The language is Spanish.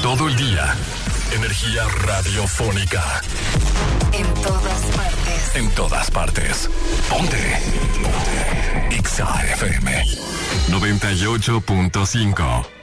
todo el día. Energía radiofónica. En todas partes. En todas partes. Ponte. Ponte. Exa FM 98.5.